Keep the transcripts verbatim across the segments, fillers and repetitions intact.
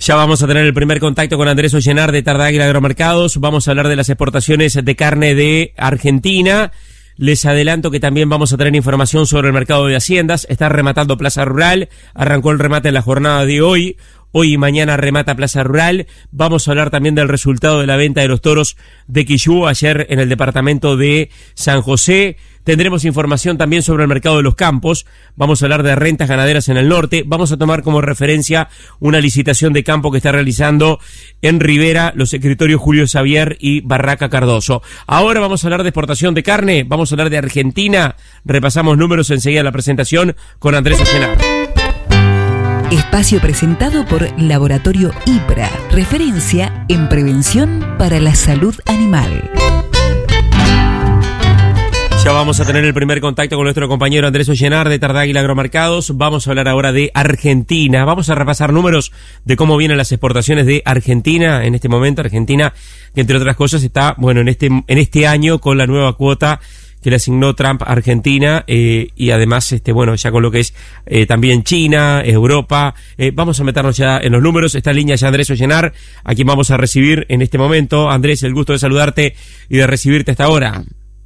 Ya vamos a tener el primer contacto con Andrés Ollenar de Tardáguila Agromercados. Vamos a hablar de las exportaciones de carne de Argentina. Les adelanto que también vamos a tener información sobre el mercado de haciendas. Está rematando Plaza Rural. Arrancó el remate en la jornada de hoy. Hoy y mañana remata Plaza Rural. Vamos a hablar también del resultado de la venta de los toros de Quillú ayer en el departamento de San José. Tendremos información también sobre el mercado de los campos. Vamos a hablar de rentas ganaderas en el norte. Vamos a tomar como referencia una licitación de campo que está realizando en Rivera los escritorios Julio Xavier y Barraca Cardoso. Ahora vamos a hablar de exportación de carne. Vamos a hablar de Argentina. Repasamos números enseguida de la presentación con Andrés Ollenar. Espacio presentado por Laboratorio IPRA, referencia en prevención para la salud animal. Ya vamos a tener el primer contacto con nuestro compañero Andrés Ollenar de Tardáguila Agromercados. Vamos a hablar ahora de Argentina. Vamos a repasar números de cómo vienen las exportaciones de Argentina en este momento. Argentina, que entre otras cosas está, bueno, en este en este año con la nueva cuota que le asignó Trump a Argentina, eh, y además, este, bueno, ya con lo que es eh, también China, Europa. Eh, vamos a meternos ya en los números. Está en línea ya Andrés Ollenar, a quien vamos a recibir en este momento. Andrés, el gusto de saludarte y de recibirte hasta ahora.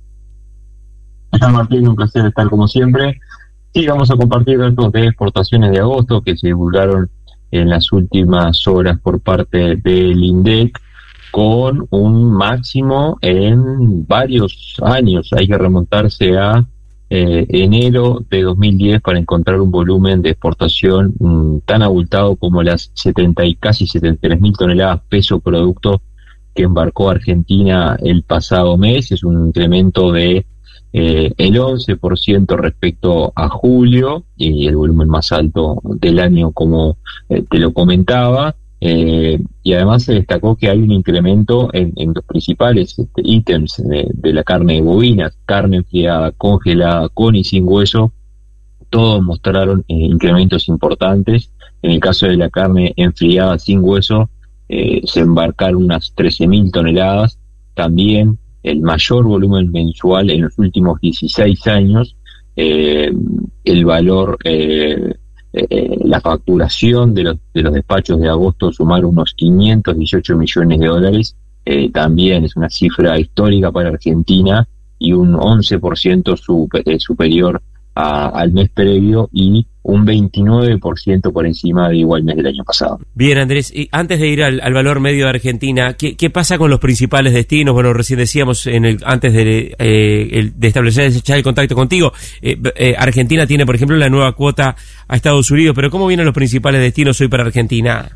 Martín, un placer estar como siempre. Sí, vamos a compartir datos de exportaciones de agosto que se divulgaron en las últimas horas por parte del INDEC, con un máximo en varios años. Hay que remontarse a eh, enero de dos mil diez para encontrar un volumen de exportación mmm, tan abultado como las setenta y casi setenta y tres mil toneladas peso producto que embarcó Argentina el pasado mes. Es un incremento de eh, el once por ciento respecto a julio, y el volumen más alto del año, como eh, te lo comentaba. Eh, y además se destacó que hay un incremento en, en los principales este, ítems de, de la carne bovina: carne enfriada, congelada, con y sin hueso. Todos mostraron eh, incrementos importantes. En el caso de la carne enfriada sin hueso, eh, se embarcaron unas trece mil toneladas, también el mayor volumen mensual en los últimos dieciséis años. Eh, el valor eh, Eh, la facturación de los, de los despachos de agosto sumaron unos quinientos dieciocho millones de dólares. Eh, también es una cifra histórica para Argentina y un once por ciento super, eh, superior a, al mes previo, y un veintinueve por ciento por encima de igual mes del año pasado. Bien, Andrés, y antes de ir al, al valor medio de Argentina, ¿qué, qué pasa con los principales destinos? Bueno, recién decíamos en el antes de, eh, el, de establecer ya el contacto contigo, eh, eh, Argentina tiene, por ejemplo, la nueva cuota a Estados Unidos, pero ¿cómo vienen los principales destinos hoy para Argentina?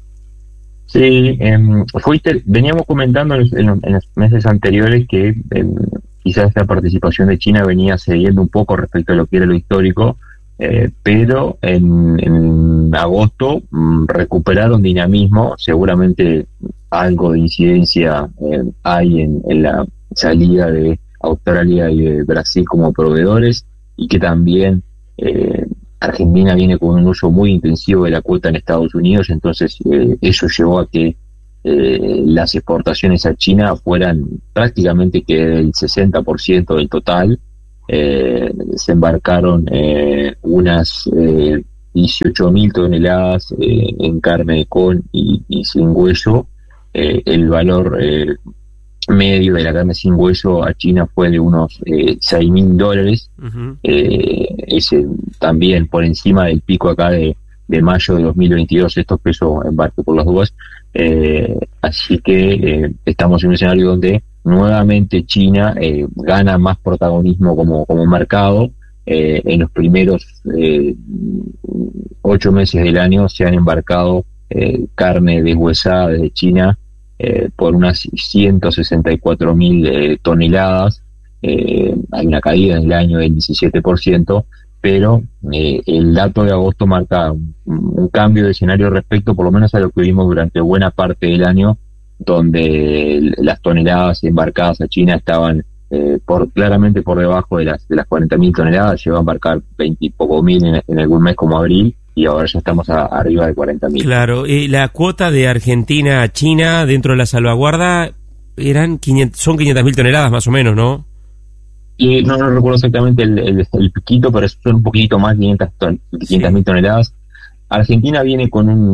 Sí, eh, fuiste, veníamos comentando en, en, en los meses anteriores que eh, quizás la participación de China venía cediendo un poco respecto a lo que era lo histórico. Eh, pero en, en agosto mmm, recuperaron dinamismo. Seguramente algo de incidencia eh, hay en, en la salida de Australia y de Brasil como proveedores, y que también eh, Argentina viene con un uso muy intensivo de la cuota en Estados Unidos. Entonces eh, eso llevó a que eh, las exportaciones a China fueran prácticamente que el sesenta por ciento del total. Eh, se embarcaron eh, unas eh, dieciocho mil toneladas eh, en carne con y, y sin hueso. Eh, el valor eh, medio de la carne sin hueso a China fue de unos eh, seis mil dólares. Uh-huh. eh, ese también por encima del pico acá de, de mayo de dos mil veintidós. Estos pesos embarque por las dudas. Eh, así que eh, estamos en un escenario donde nuevamente China eh, gana más protagonismo como, como mercado. Eh, en los primeros eh, ocho meses del año se han embarcado eh, carne deshuesada desde China eh, por unas ciento sesenta y cuatro mil eh, toneladas. Eh, hay una caída en el año del diecisiete por ciento, pero eh, el dato de agosto marca un, un cambio de escenario respecto por lo menos a lo que vimos durante buena parte del año, donde las toneladas embarcadas a China estaban eh, por claramente por debajo de las de las cuarenta mil toneladas. Llegó a embarcar veinte y poco mil en, en algún mes como abril, y ahora ya estamos a, arriba de cuarenta mil. Claro, y la cuota de Argentina a China dentro de la salvaguarda eran quinientas, son quinientas mil toneladas más o menos, ¿no? Y no, no recuerdo exactamente el, el, el piquito, pero son un poquito más, quinientas mil toneladas. Argentina viene con un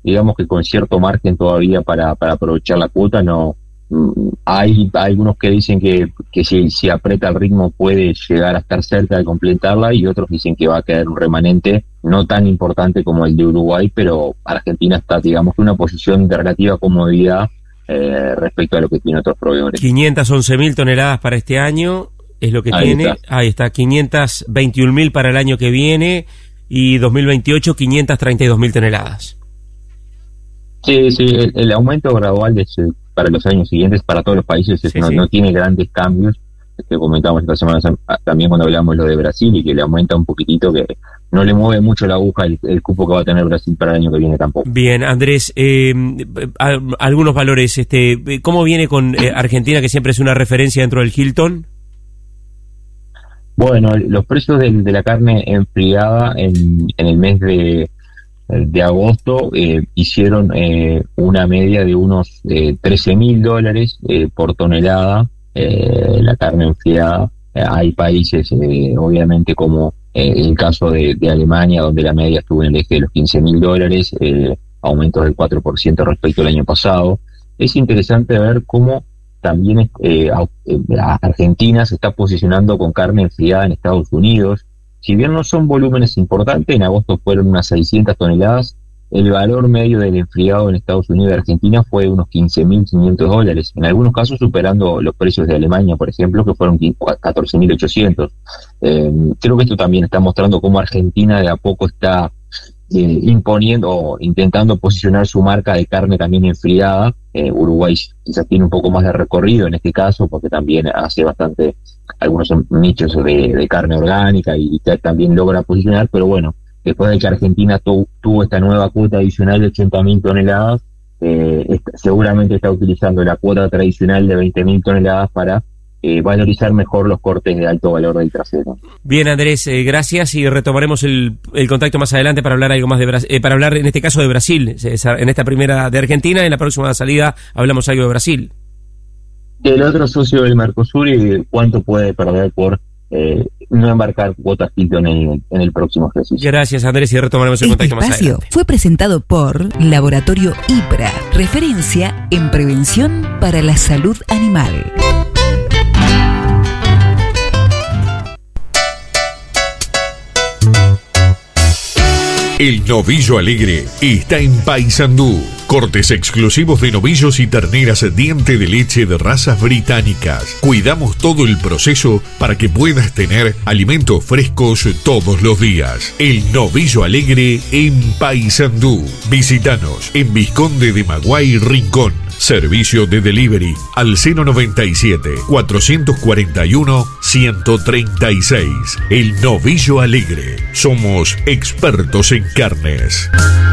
digamos que con cierto margen todavía para, para aprovechar la cuota. No hay, hay algunos que dicen que, que si, si aprieta el ritmo puede llegar a estar cerca de completarla, y otros dicen que va a quedar un remanente no tan importante como el de Uruguay, pero Argentina está, digamos, en una posición de relativa comodidad eh, respecto a lo que tiene otros proveedores. quinientas once mil toneladas para este año es lo que Ahí tiene. está. Ahí está, quinientas veintiún mil para el año que viene, y dos mil veintiocho quinientas treinta y dos mil toneladas. Sí, sí, el, el aumento gradual de ese, para los años siguientes para todos los países es, Sí, no, sí. no tiene grandes cambios. Que comentamos esta semana también cuando hablamos lo de Brasil, y que le aumenta un poquitito, que no le mueve mucho la aguja el, el cupo que va a tener Brasil para el año que viene tampoco. Bien, Andrés, eh, a- algunos valores. Este, ¿cómo viene con eh, Argentina, que siempre es una referencia dentro del Hilton? Bueno, los precios de, de la carne enfriada en, en el mes de, de agosto eh, hicieron eh, una media de unos eh, trece mil dólares eh, por tonelada. Eh, la carne enfriada. Eh, hay países, eh, obviamente, como eh, el caso de, de Alemania, donde la media estuvo en el eje de los quince mil dólares, eh, aumentos del cuatro por ciento respecto al año pasado. Es interesante ver cómo también eh, a- eh, Argentina se está posicionando con carne enfriada en Estados Unidos. Si bien no son volúmenes importantes, en agosto fueron unas seiscientas toneladas, el valor medio del enfriado en Estados Unidos y Argentina fue de unos quince mil quinientos dólares, en algunos casos superando los precios de Alemania, por ejemplo, que fueron catorce mil ochocientos. Eh, creo que esto también está mostrando cómo Argentina de a poco está eh, imponiendo o intentando posicionar su marca de carne también enfriada. Eh, Uruguay quizás tiene un poco más de recorrido en este caso, porque también hace bastante algunos nichos de, de carne orgánica, y también logra posicionar, pero bueno, después de que Argentina tu, tuvo esta nueva cuota adicional de ochenta mil toneladas, eh, est- seguramente está utilizando la cuota tradicional de veinte mil toneladas para eh, valorizar mejor los cortes de alto valor del trasero. Bien, Andrés, eh, gracias, y retomaremos el, el contacto más adelante para hablar algo más de Brasil, eh, para hablar en este caso de Brasil, esa- en esta primera de Argentina, en la próxima salida hablamos algo de Brasil. El otro socio del Mercosur, y cuánto puede perder por eh, no embarcar cuotas Hilton en el, en el próximo ejercicio. Gracias, Andrés, y retomaremos el Este contacto más espacio adelante. fue presentado por Laboratorio IPRA, referencia en prevención para la salud animal. El Novillo Alegre está en Paysandú. Cortes exclusivos de novillos y terneras diente de leche de razas británicas. Cuidamos todo el proceso para que puedas tener alimentos frescos todos los días. El Novillo Alegre en Paysandú. Visítanos en Vizconde de Maguay, Rincón. Servicio de delivery al cero noventa y siete, cuatrocientos cuarenta y uno, ciento treinta y seis. El Novillo Alegre. Somos expertos en carnes.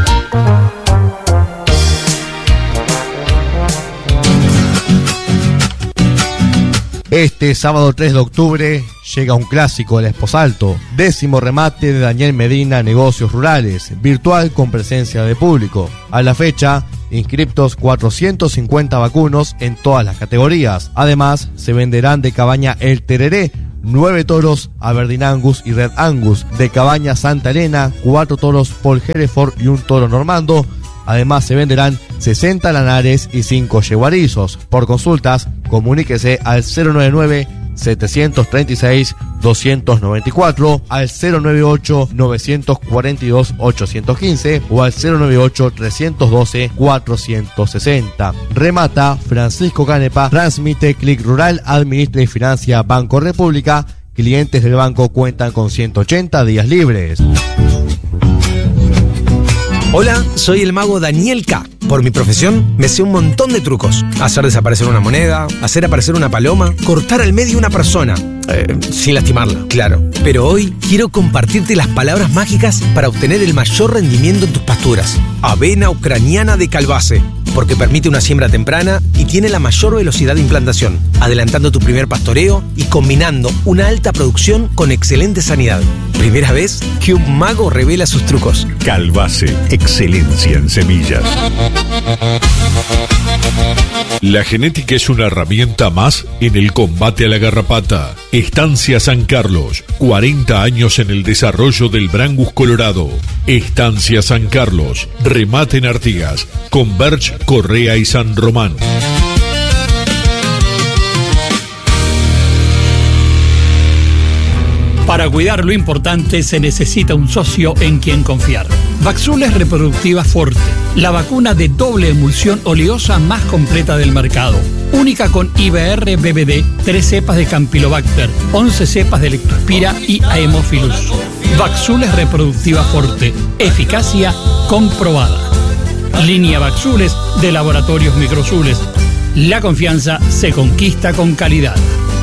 Este sábado tres de octubre llega un clásico del Esposalto, décimo remate de Daniel Medina Negocios Rurales, virtual con presencia de público. A la fecha, inscriptos cuatrocientos cincuenta vacunos en todas las categorías. Además, se venderán de cabaña El Tereré, nueve toros Aberdeen Angus y Red Angus, de cabaña Santa Elena, cuatro toros Paul Hereford y un toro normando. Además, se venderán sesenta lanares y cinco yeguarizos. Por consultas, comuníquese al cero noventa y nueve, setecientos treinta y seis, doscientos noventa y cuatro, al cero noventa y ocho, novecientos cuarenta y dos, ochocientos quince o al cero noventa y ocho, trescientos doce, cuatrocientos sesenta. Remata Francisco Canepa, transmite Clic Rural, administra y financia Banco República. Clientes del banco cuentan con ciento ochenta días libres. Hola, soy el mago Daniel K. Por mi profesión, me sé un montón de trucos. Hacer desaparecer una moneda, hacer aparecer una paloma, cortar al medio una persona. Eh, sin lastimarla, claro. Pero hoy quiero compartirte las palabras mágicas para obtener el mayor rendimiento en tus pasturas. Avena ucraniana de Calvace. porque permite una siembra temprana y tiene la mayor velocidad de implantación, adelantando tu primer pastoreo y combinando una alta producción con excelente sanidad. Primera vez que un mago revela sus trucos. Calbase, excelencia en semillas. La genética es una herramienta más en el combate a la garrapata. Estancia San Carlos, cuarenta años en el desarrollo del Brangus Colorado. Estancia San Carlos, remate en Artigas, Converge, Correa y San Román. Para cuidar lo importante se necesita un socio en quien confiar. Vaxules Reproductiva Forte, la vacuna de doble emulsión oleosa más completa del mercado. Única con I B R B B D, tres cepas de Campylobacter, once cepas de Lectospira y Haemophilus. Vaxules Reproductiva Forte, eficacia comprobada. Línea Vaxules de Laboratorios Microzules. La confianza se conquista con calidad.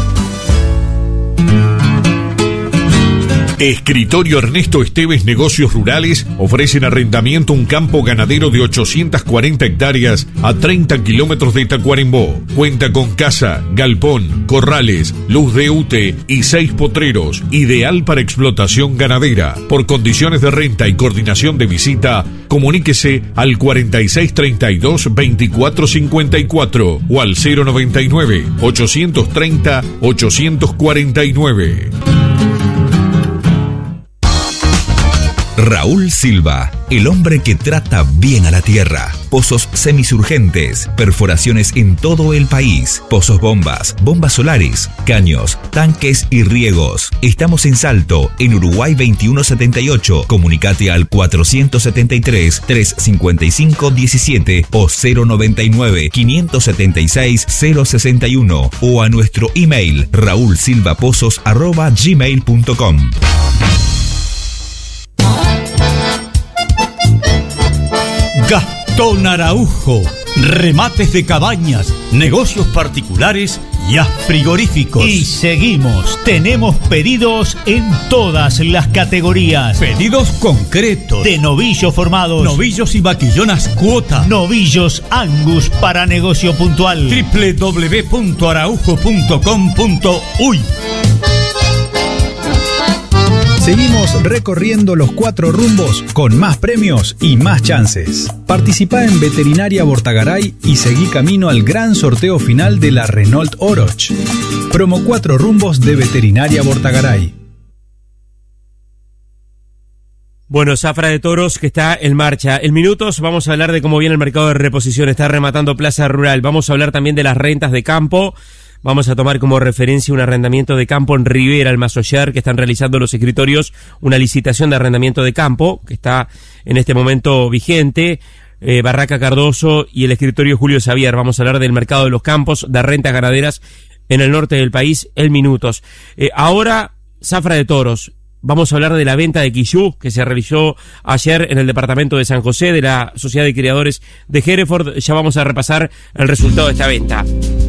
Escritorio Ernesto Esteves Negocios Rurales ofrecen arrendamiento un campo ganadero de ochocientas cuarenta hectáreas a treinta kilómetros de Tacuarembó. Cuenta con casa, galpón, corrales, luz de U T E y seis potreros, ideal para explotación ganadera. Por condiciones de renta y coordinación de visita, comuníquese al cuarenta y seis treinta y dos veinticuatro cincuenta y cuatro o al cero noventa y nueve ochocientos treinta ochocientos cuarenta y nueve. Raúl Silva, el hombre que trata bien a la tierra. Pozos semisurgentes, perforaciones en todo el país, pozos bombas, bombas solares, caños, tanques y riegos. Estamos en Salto, en Uruguay veintiuno setenta y ocho. Comunicate al cuatrocientos setenta y tres, trescientos cincuenta y cinco, diecisiete o cero noventa y nueve, quinientos setenta y seis, cero sesenta y uno o a nuestro email raulsilvapozos arroba gmail punto com. Gastón Araujo, remates de cabañas, negocios particulares y a frigoríficos. Y seguimos, tenemos pedidos en todas las categorías. Pedidos concretos. De novillos formados. Novillos y vaquillonas cuota. Novillos Angus para negocio puntual. doble u doble u doble u punto araujo punto com punto uy. Seguimos recorriendo los cuatro rumbos con más premios y más chances. Participá en Veterinaria Bortagaray y seguí camino al gran sorteo final de la Renault Oroch. Promo cuatro rumbos de Veterinaria Bortagaray. Bueno, Zafra de Toros que está en marcha. En minutos vamos a hablar de cómo viene el mercado de reposición. Está rematando Plaza Rural. Vamos a hablar también de las rentas de campo. Vamos a tomar como referencia un arrendamiento de campo en Rivera, el Masoyer, que están realizando los escritorios, una licitación de arrendamiento de campo, que está en este momento vigente, eh, Barraca Cardoso y el escritorio Julio Xavier. Vamos a hablar del mercado de los campos, de rentas ganaderas en el norte del país, en minutos. Eh, ahora, Zafra de Toros. Vamos a hablar de la venta de Quillú, que se realizó ayer en el departamento de San José, de la Sociedad de Criadores de Hereford. Ya vamos a repasar el resultado de esta venta.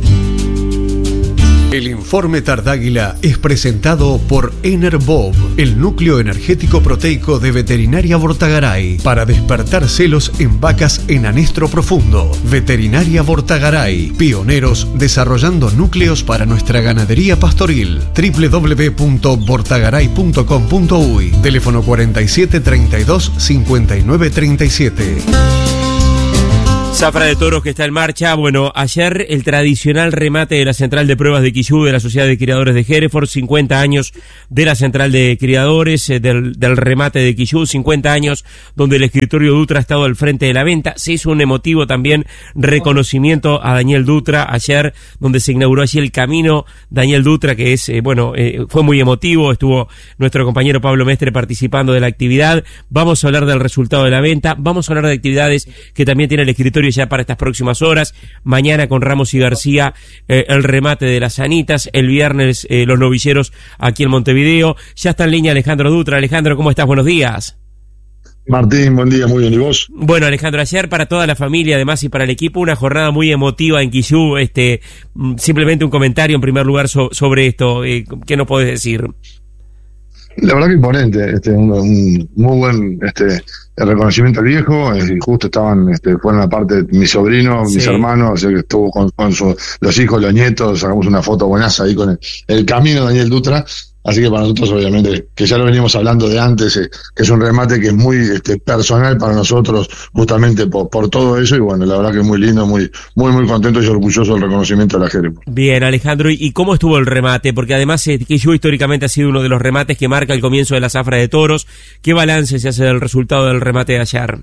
El informe Tardáguila es presentado por Enerbov, el núcleo energético proteico de Veterinaria Bortagaray, para despertar celos en vacas en anestro profundo. Veterinaria Bortagaray, pioneros desarrollando núcleos para nuestra ganadería pastoril. doble u doble u doble u punto bortagaray punto com punto uy, teléfono cuarenta y siete treinta y dos cincuenta y nueve treinta y siete. Zafra de Toros que está en marcha. Bueno, ayer el tradicional remate de la central de pruebas de Quillú de la Sociedad de Criadores de Hereford, cincuenta años de la central de criadores, eh, del, del remate de Quillú, cincuenta años donde el escritorio Dutra ha estado al frente de la venta. Se hizo un emotivo también reconocimiento a Daniel Dutra ayer, donde se inauguró allí el camino Daniel Dutra, que es, eh, bueno, eh, fue muy emotivo. Estuvo nuestro compañero Pablo Mestre participando de la actividad. Vamos a hablar del resultado de la venta, vamos a hablar de actividades que también tiene el escritorio ya para estas próximas horas. Mañana con Ramos y García eh, el remate de las Anitas, el viernes eh, los novilleros aquí en Montevideo. Ya está en línea Alejandro Dutra. Alejandro, ¿cómo estás? Buenos días. Martín, buen día, muy bien, ¿y vos? Bueno, Alejandro, ayer para toda la familia además y para el equipo una jornada muy emotiva en Quillú. Este, simplemente un comentario en primer lugar so, sobre esto, eh, ¿qué nos podés decir? La verdad que imponente, este, un, un muy buen este reconocimiento al viejo, eh, y justo estaban, este, fueron aparte mis sobrinos, sí. mis hermanos, o sea que estuvo con, con su, los hijos, los nietos, sacamos una foto buenaza ahí con el, el camino de Daniel Dutra. Así que para nosotros, obviamente, que ya lo veníamos hablando de antes, eh, que es un remate que es muy este, personal para nosotros, justamente por, por todo eso, y bueno, la verdad que es muy lindo, muy muy muy contento y orgulloso del reconocimiento de la Jerez. Bien, Alejandro, ¿y cómo estuvo el remate? Porque además, eh, que yo históricamente ha sido uno de los remates que marca el comienzo de la zafra de toros. ¿Qué balance se hace del resultado del remate de ayer?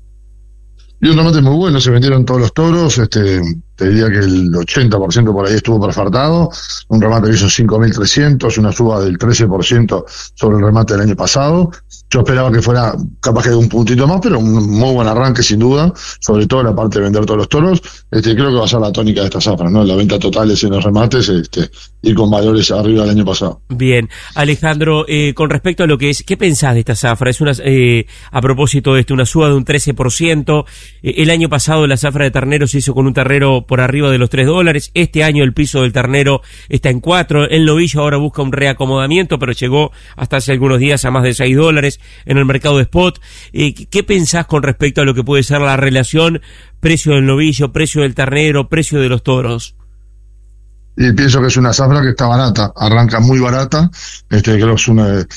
Y un remate muy bueno, se vendieron todos los toros, este, te diría que el ochenta por ciento por ahí estuvo perfectado, un remate que hizo cinco mil trescientos, una suba del trece por ciento sobre el remate del año pasado. Yo esperaba que fuera capaz que de un puntito más, pero un muy buen arranque sin duda, sobre todo la parte de vender todos los toros. Este, creo que va a ser la tónica de esta zafra, ¿no? La venta total en los remates, este, y con valores arriba del año pasado. Bien, Alejandro, eh, con respecto a lo que es, ¿qué pensás de esta zafra? Es una, eh, a propósito de esto, una suba de un trece por ciento. Eh, el año pasado la zafra de ternero se hizo con un ternero por arriba de los tres dólares. Este año el piso del ternero está en cuatro. El novillo ahora busca un reacomodamiento, pero llegó hasta hace algunos días a más de seis dólares en el mercado de spot. Eh, ¿Qué pensás con respecto a lo que puede ser la relación precio del novillo, precio del ternero, precio de los toros? Y pienso que es una zafra que está barata, arranca muy barata, este, creo que es una...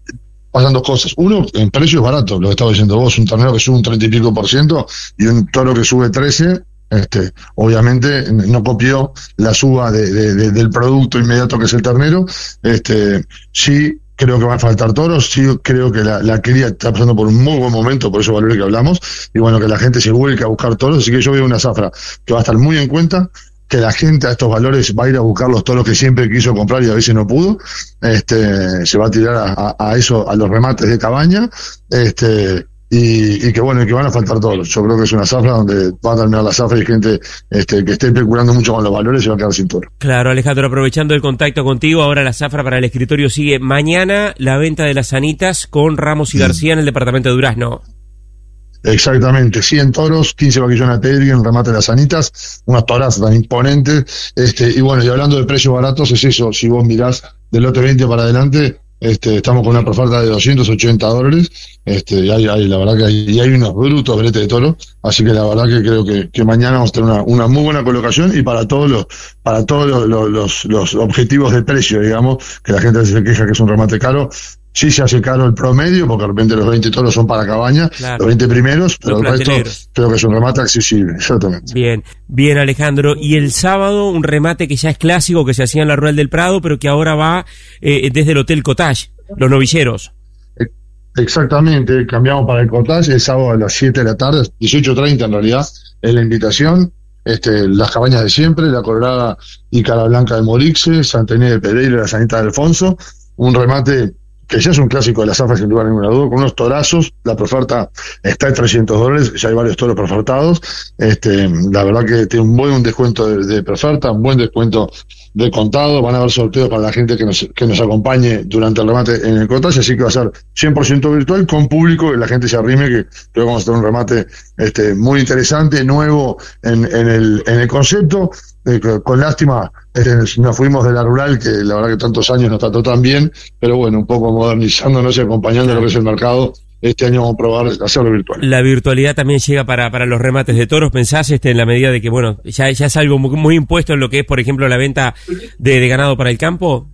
Pasan dos cosas. Uno, en precio es barato, lo que estaba diciendo vos, un ternero que sube un treinta y pico por ciento y un toro que sube trece, este, obviamente no copió la suba de, de, de, del producto inmediato que es el ternero. Este, sí creo que van a faltar toros, sí creo que la, la cría está pasando por un muy buen momento, por esos valores que hablamos, y bueno, que la gente se vuelque a buscar toros, así que yo veo una zafra que va a estar muy en cuenta, que la gente a estos valores va a ir a buscar los toros que siempre quiso comprar y a veces no pudo, este, se va a tirar a, a, a eso, a los remates de cabaña, este, y, y que bueno, y que van a faltar toros. Yo creo que es una zafra donde va a terminar la zafra y gente este, que esté especulando mucho con los valores y va a quedar sin toro. Claro, Alejandro, aprovechando el contacto contigo, ahora la zafra para el escritorio sigue. Mañana la venta de las Sanitas con Ramos y García en el departamento de Durazno. Exactamente, cien toros, quince vaquillones Pedri en remate de las Sanitas, unas toras tan imponentes, este, y bueno, y hablando de precios baratos, es eso, si vos mirás del lote veinte para adelante, este, estamos con una oferta de doscientos ochenta dólares, este, y hay, hay, la verdad que hay, y hay unos brutos bretes de toro, así que la verdad que creo que, que mañana vamos a tener una, una muy buena colocación, y para todos los, para todos los, los, los, los objetivos de precio, digamos, que la gente se queja que es un remate caro. Sí se hace caro el promedio, porque de repente los veinte toros son para cabaña, claro, los veinte primeros, pero el resto creo que es un remate accesible, exactamente. Bien, bien Alejandro, y el sábado un remate que ya es clásico, que se hacía en la Rural del Prado, pero que ahora va eh, desde el Hotel Cottage, los novilleros. Exactamente, cambiamos para el Cottage, el sábado a las siete de la tarde, dieciocho treinta en realidad, es la invitación. Este, las cabañas de siempre, la Colorada y Cara Blanca de Morixe, Santa Inés de Pereira y la Sanita de Alfonso, un remate que ya es un clásico de la zafra sin lugar a ninguna duda, con unos torazos, la proferta está en trescientos dólares, ya hay varios toros profertados, este, la verdad que tiene un buen descuento de, de proferta, un buen descuento de contado, van a haber sorteos para la gente que nos, que nos acompañe durante el remate en el Cottage, así que va a ser cien por ciento virtual, con público, que la gente se arrime, que creo que vamos a tener un remate este, muy interesante, nuevo en, en, el, en el concepto. Eh, con lástima, este, nos fuimos de la rural, que la verdad que tantos años nos trató tan bien, pero bueno, un poco modernizándonos y acompañando lo que es el mercado. Este año vamos a probar hacerlo virtual. La virtualidad también llega para, para los remates de toros, ¿pensás este, en la medida de que, bueno, ya, ya es algo muy, muy impuesto en lo que es, por ejemplo, la venta de, de ganado para el campo?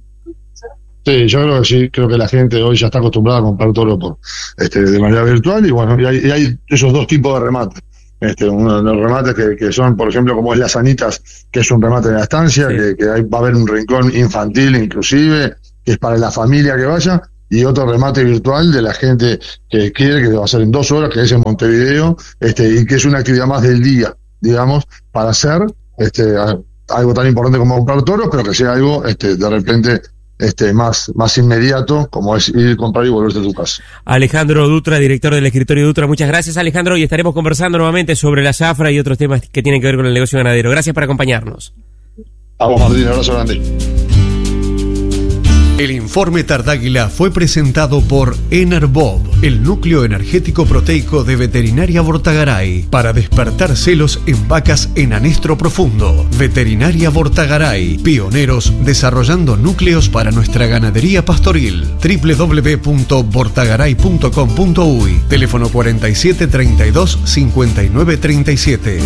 Sí, yo creo que sí, creo que la gente hoy ya está acostumbrada a comprar toro por, este, de manera virtual, y bueno, y hay, y hay esos dos tipos de remates. Este, uno de los remates que, que son, por ejemplo, como es las Sanitas, que es un remate de la estancia, sí, que, que hay, va a haber un rincón infantil inclusive, que es para la familia que vaya, y otro remate virtual de la gente que quiere, que va a ser en dos horas, que es en Montevideo, este, y que es una actividad más del día, digamos, para hacer este, algo tan importante como comprar toros, pero que sea algo este, de repente este más más inmediato, como es ir a comprar y volverse a tu casa. Alejandro Dutra, director del escritorio Dutra, muchas gracias Alejandro, y estaremos conversando nuevamente sobre la zafra y otros temas que tienen que ver con el negocio ganadero. Gracias por acompañarnos. Vamos Martín, abrazo grande. El informe Tardáguila fue presentado por Enerbob, el núcleo energético proteico de Veterinaria Vortagaray, para despertar celos en vacas en anestro profundo. Veterinaria Vortagaray, pioneros desarrollando núcleos para nuestra ganadería pastoril. doble u doble u doble u punto vortagaray punto com punto uy, teléfono cuarenta y siete treinta y dos cincuenta y nueve treinta y siete.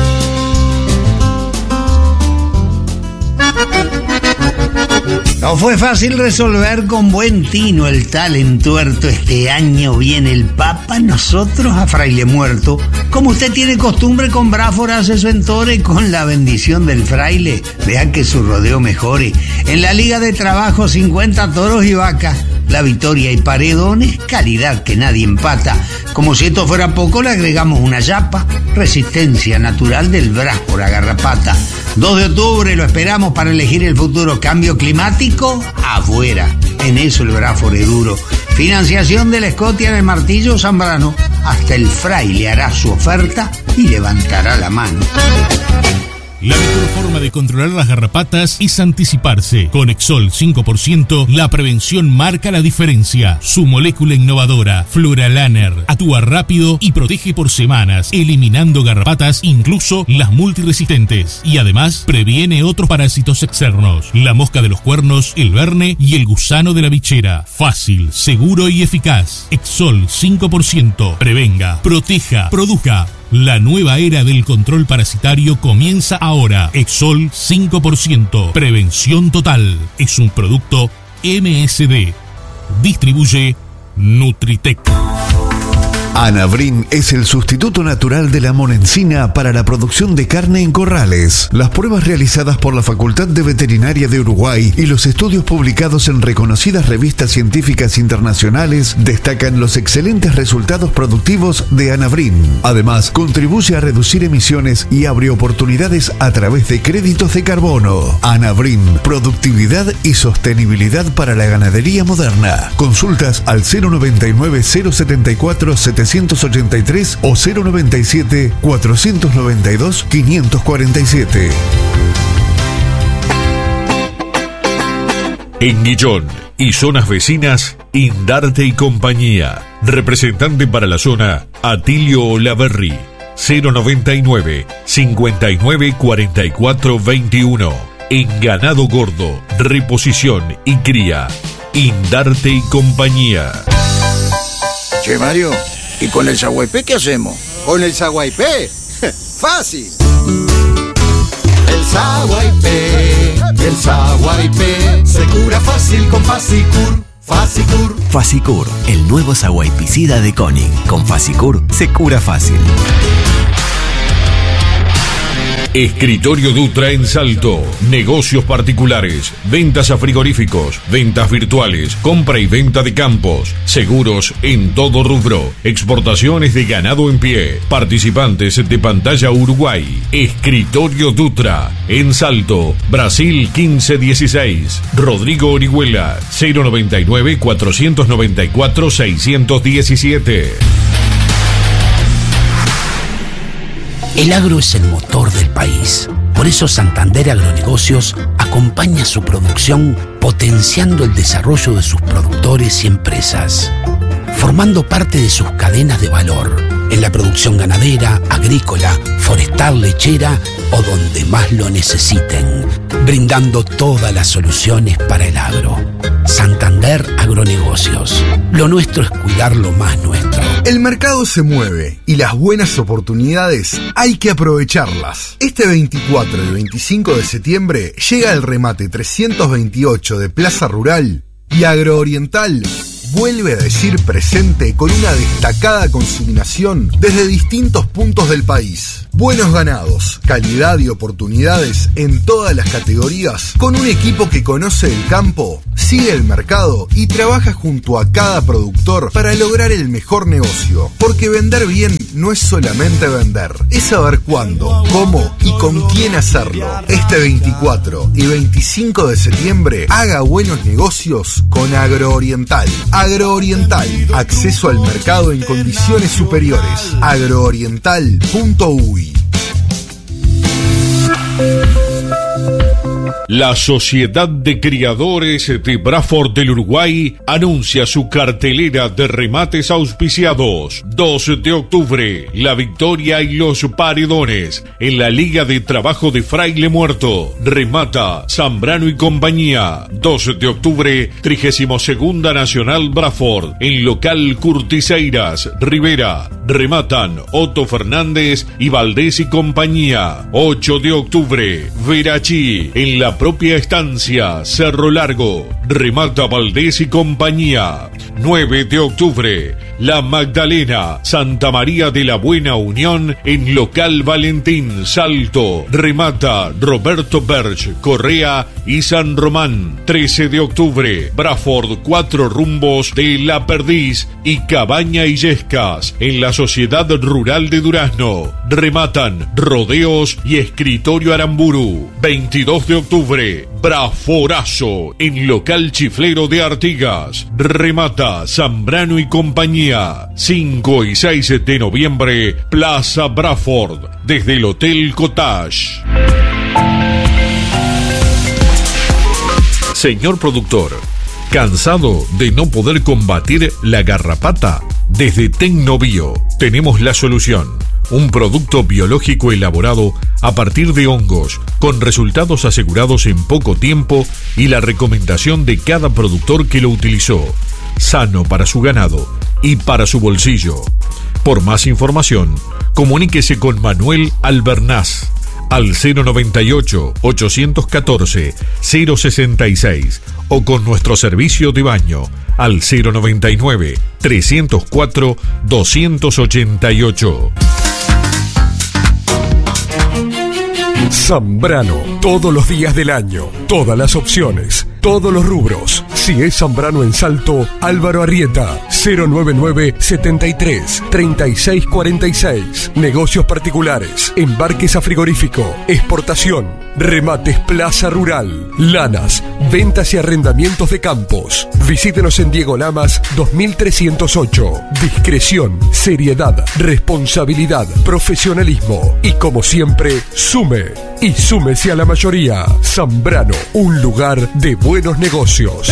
No fue fácil resolver con buen tino el tal entuerto. Este año viene el Papa, nosotros a fraile muerto. Como usted tiene costumbre con Bráfora hace su entore, con la bendición del fraile, vea que su rodeo mejore. En la liga de trabajo, cincuenta toros y vacas. La victoria y paredones, calidad que nadie empata. Como si esto fuera poco, le agregamos una yapa, resistencia natural del Bráfora garrapata. dos de octubre lo esperamos para elegir el futuro. Cambio climático, afuera. En eso el Bráfora es duro. Financiación de la Escotia en el Martillo Zambrano. Hasta el fraile hará su oferta y levantará la mano. La mejor forma de controlar las garrapatas es anticiparse. Con Exol cinco por ciento, la prevención marca la diferencia. Su molécula innovadora, Floralaner, actúa rápido y protege por semanas, eliminando garrapatas, incluso las multiresistentes. Y además, previene otros parásitos externos. La mosca de los cuernos, el verne y el gusano de la bichera. Fácil, seguro y eficaz. Exol cinco por ciento. Prevenga, proteja, produzca. La nueva era del control parasitario comienza ahora. Exol cinco por ciento. Prevención total. Es un producto M S D. Distribuye Nutritec. Anabrin es el sustituto natural de la monencina para la producción de carne en corrales. Las pruebas realizadas por la Facultad de Veterinaria de Uruguay y los estudios publicados en reconocidas revistas científicas internacionales destacan los excelentes resultados productivos de Anabrin. Además, contribuye a reducir emisiones y abre oportunidades a través de créditos de carbono. Anabrin, productividad y sostenibilidad para la ganadería moderna. Consultas al cero noventa y nueve cero setenta y cuatro setecientos ochenta y tres o cero noventa y siete cuatrocientos noventa y dos quinientos cuarenta y siete. En Guillón y zonas vecinas, Indarte y Compañía. Representante para la zona, Atilio Olaverri. cero noventa y nueve cincuenta y nueve cuarenta y cuatro veintiuno. En ganado gordo, reposición y cría, Indarte y Compañía. Che, Mario, ¿y con el Saguaypé qué hacemos? ¿Con el Saguaypé? ¡Fácil! El Saguaypé, el Saguaypé, se cura fácil con Fasicur. Fasicur. Fasicur, el nuevo saguaypicida de Koenig. Con Fasicur se cura fácil. Escritorio Dutra en Salto. Negocios particulares, ventas a frigoríficos, ventas virtuales, compra y venta de campos, seguros en todo rubro, exportaciones de ganado en pie, participantes de Pantalla Uruguay. Escritorio Dutra en Salto, Brasil quince dieciséis. Rodrigo Orihuela, cero noventa y nueve cuatrocientos noventa y cuatro seiscientos diecisiete. El agro es el motor del país. Por eso Santander Agronegocios acompaña su producción potenciando el desarrollo de sus productores y empresas, formando parte de sus cadenas de valor en la producción ganadera, agrícola, forestal, lechera o donde más lo necesiten, brindando todas las soluciones para el agro. Santander Agronegocios. Lo nuestro es cuidar lo más nuestro. El mercado se mueve y las buenas oportunidades hay que aprovecharlas. Este veinticuatro y veinticinco de septiembre llega el remate trescientos veintiocho de Plaza Rural y Agrooriental vuelve a decir presente con una destacada consignación desde distintos puntos del país. Buenos ganados, calidad y oportunidades en todas las categorías, con un equipo que conoce el campo, sigue el mercado y trabaja junto a cada productor para lograr el mejor negocio. Porque vender bien no es solamente vender, es saber cuándo, cómo y con quién hacerlo. Este veinticuatro y veinticinco de septiembre, haga buenos negocios con Agrooriental. Agrooriental, acceso al mercado en condiciones superiores. agrooriental punto uy. La Sociedad de Criadores de Bradford del Uruguay anuncia su cartelera de remates auspiciados. dos de octubre, La Victoria y los Paredones en la Liga de Trabajo de Fraile Muerto. Remata Zambrano y compañía. dos de octubre, trigésimo segunda Nacional Bradford en local Curtiseiras, Rivera. Rematan Otto Fernández y Valdés y compañía. ocho de octubre, Verachí en la propia estancia Cerro Largo. Remata Valdés y compañía. nueve de octubre, La Magdalena, Santa María de la Buena Unión en local Valentín Salto. Remata Roberto Berch, Correa y San Román. trece de octubre, Bradford Cuatro Rumbos de La Perdiz y Cabaña Illescas en la Sociedad Rural de Durazno. Rematan Rodeos y Escritorio Aramburu. veintidós de octubre, Braforazo en local Chiflero de Artigas. Remata Zambrano y compañía. cinco y seis de noviembre, Plaza Bradford desde el Hotel Cottage. Señor productor, ¿cansado de no poder combatir la garrapata? Desde Tecnobio tenemos la solución. Un producto biológico elaborado a partir de hongos, con resultados asegurados en poco tiempo y la recomendación de cada productor que lo utilizó. Sano para su ganado y para su bolsillo. Por más información, comuníquese con Manuel Albernaz al cero noventa y ocho, ochocientos catorce, cero sesenta y seis o con nuestro servicio de baño al cero noventa y nueve, trescientos cuatro, doscientos ochenta y ocho. Zambrano, todos los días del año, todas las opciones, todos los rubros. Si es Zambrano en Salto, Álvaro Arrieta, cero noventa y nueve, setenta y tres, treinta y seis cuarenta y seis. Negocios particulares, embarques a frigorífico, exportación, remates Plaza Rural, lanas, ventas y arrendamientos de campos. Visítenos en Diego Lamas dos mil trescientos ocho. Discreción, seriedad, responsabilidad, profesionalismo y como siempre, sume y súmese a la mayoría. Zambrano, un lugar de buenos negocios.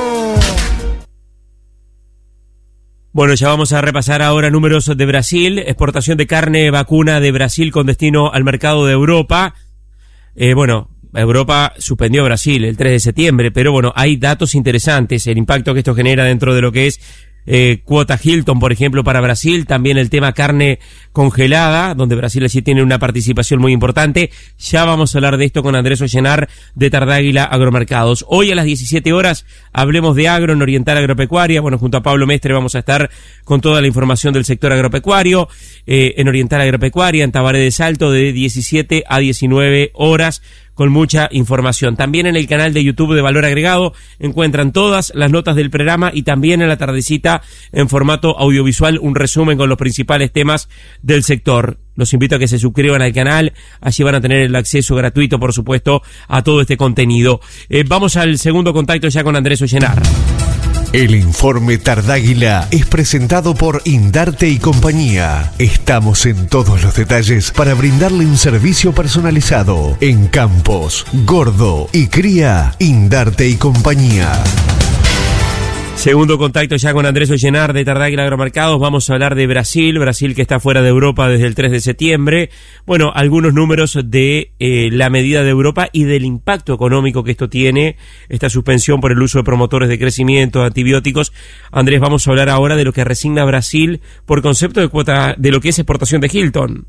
Bueno, ya vamos a repasar ahora números de Brasil. Exportación de carne vacuna de Brasil con destino al mercado de Europa. Eh, bueno, Europa suspendió a Brasil el tres de septiembre, pero bueno, hay datos interesantes. El impacto que esto genera dentro de lo que es Eh, cuota Hilton, por ejemplo, para Brasil. También el tema carne congelada, donde Brasil sí tiene una participación muy importante. Ya vamos a hablar de esto con Andrés Ollenar de Tardáguila Agromercados. Hoy a las diecisiete horas hablemos de agro en Oriental Agropecuaria. Bueno, junto a Pablo Mestre vamos a estar con toda la información del sector agropecuario eh, en Oriental Agropecuaria, en Tabaré de Salto, de diecisiete a diecinueve horas, con mucha información. También en el canal de YouTube de Valor Agregado encuentran todas las notas del programa y también en la tardecita en formato audiovisual un resumen con los principales temas del sector. Los invito a que se suscriban al canal, allí van a tener el acceso gratuito, por supuesto, a todo este contenido. Eh, vamos al segundo contacto ya con Andrés Ollenar. El informe Tardáguila es presentado por Indarte y compañía. Estamos en todos los detalles para brindarle un servicio personalizado en campos, gordo y cría. Indarte y compañía. Segundo contacto ya con Andrés Ollenar de Tardáguila Agromercados. Vamos a hablar de Brasil, Brasil que está fuera de Europa desde el tres de septiembre. Bueno, algunos números de eh, la medida de Europa y del impacto económico que esto tiene, esta suspensión por el uso de promotores de crecimiento, de antibióticos. Andrés, vamos a hablar ahora de lo que resigna Brasil por concepto de cuota, de lo que es exportación de Hilton.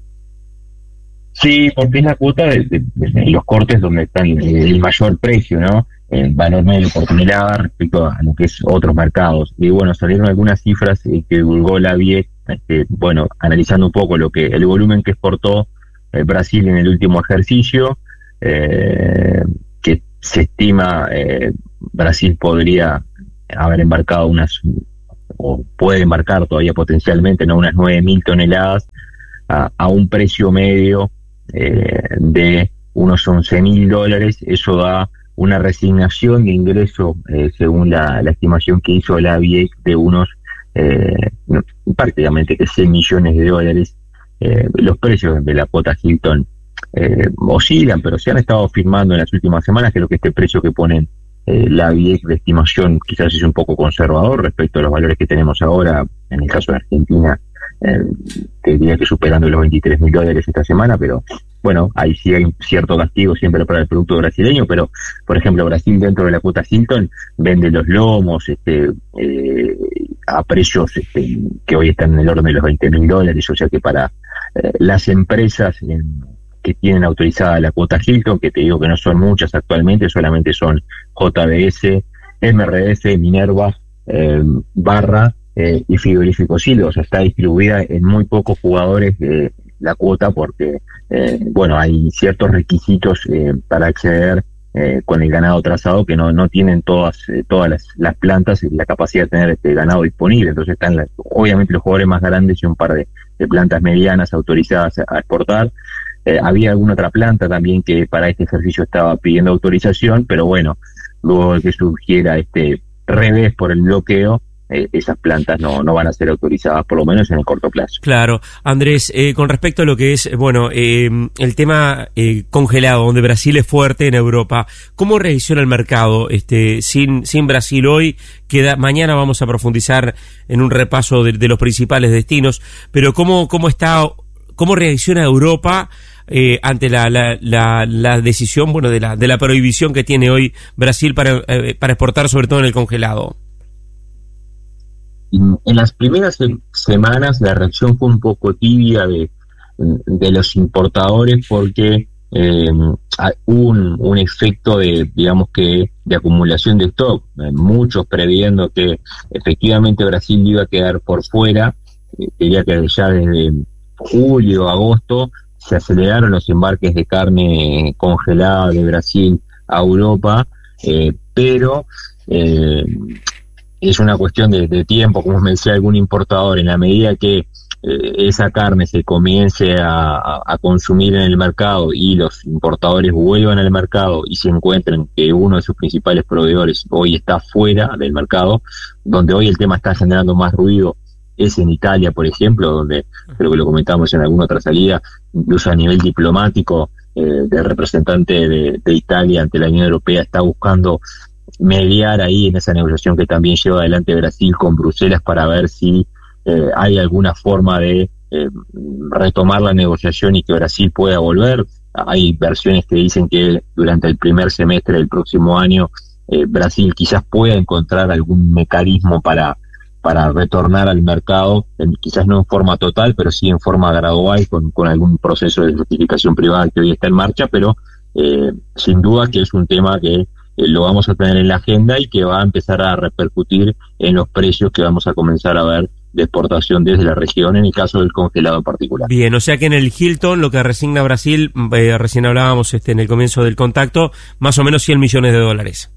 Sí, porque es la cuota de, de, de los cortes donde están eh, el mayor precio, ¿no? El valor medio por tonelada respecto a lo que es otros mercados. Y bueno, salieron algunas cifras eh, que divulgó la B I E C, este, bueno, analizando un poco lo que el volumen que exportó eh, Brasil en el último ejercicio, eh, que se estima eh, Brasil podría haber embarcado unas, o puede embarcar todavía potencialmente, ¿no? Unas nueve mil toneladas a, a un precio medio eh, de unos once mil dólares. Eso da una resignación de ingreso, eh, según la, la estimación que hizo la B I E C, de unos eh, prácticamente que cien millones de dólares. Eh, los precios de la cuota Hilton eh, oscilan, pero se han estado firmando en las últimas semanas. Creo que este precio que ponen eh, la V I E C de estimación quizás es un poco conservador respecto a los valores que tenemos ahora. En el caso de Argentina, eh, te diría que superando los veintitrés mil dólares esta semana, pero bueno, ahí sí hay cierto castigo siempre para el producto brasileño. Pero por ejemplo, Brasil dentro de la cuota Hilton vende los lomos este eh, a precios este, que hoy están en el orden de los veinte mil dólares, o sea que para eh, las empresas eh, que tienen autorizada la cuota Hilton, que te digo que no son muchas actualmente, solamente son J B S, M R S, Minerva, eh, Barra eh, y Frigorífico Silva. O sea, está distribuida en muy pocos jugadores eh, la cuota, porque eh, bueno, hay ciertos requisitos eh, para acceder eh, con el ganado trazado que no no tienen todas eh, todas las, las plantas y la capacidad de tener este ganado disponible. Entonces están las, obviamente los jugadores más grandes y un par de, de plantas medianas autorizadas a, a exportar. Eh, había alguna otra planta también que para este ejercicio estaba pidiendo autorización, pero bueno, luego de que surgiera este revés por el bloqueo, eh, esas plantas no, no van a ser autorizadas, por lo menos en el corto plazo. Claro. Andrés, eh, con respecto a lo que es, bueno, eh, el tema eh, congelado, donde Brasil es fuerte en Europa, ¿cómo reacciona el mercado este sin sin Brasil hoy? Queda, mañana vamos a profundizar en un repaso de, de los principales destinos, pero ¿cómo, cómo está, cómo reacciona Europa Eh, ante la, la, la, la decisión, bueno, de la, de la prohibición que tiene hoy Brasil para, eh, para exportar, sobre todo en el congelado? En las primeras se- semanas la reacción fue un poco tibia de, de los importadores, porque eh, hay un, un efecto de, digamos que, de acumulación de stock, eh, muchos previendo que efectivamente Brasil iba a quedar por fuera. Eh, quería que ya desde julio, agosto, se aceleraron los embarques de carne congelada de Brasil a Europa, eh, pero eh, es una cuestión de, de tiempo, como me decía algún importador. En la medida que eh, esa carne se comience a, a, a consumir en el mercado y los importadores vuelvan al mercado y se encuentren que uno de sus principales proveedores hoy está fuera del mercado, donde hoy el tema está generando más ruido es en Italia, por ejemplo, donde creo que lo comentamos en alguna otra salida, incluso a nivel diplomático, eh, el representante de, de Italia ante la Unión Europea está buscando mediar ahí en esa negociación que también lleva adelante Brasil con Bruselas, para ver si eh, hay alguna forma de eh, retomar la negociación y que Brasil pueda volver. Hay versiones que dicen que durante el primer semestre del próximo año eh, Brasil quizás pueda encontrar algún mecanismo para para retornar al mercado, en, quizás no en forma total, pero sí en forma gradual, con, con algún proceso de certificación privada que hoy está en marcha, pero eh, sin duda que es un tema que eh, lo vamos a tener en la agenda y que va a empezar a repercutir en los precios que vamos a comenzar a ver de exportación desde la región, en el caso del congelado en particular. Bien, o sea que en el Hilton, lo que resigna Brasil, eh, recién hablábamos este en el comienzo del contacto, más o menos cien millones de dólares.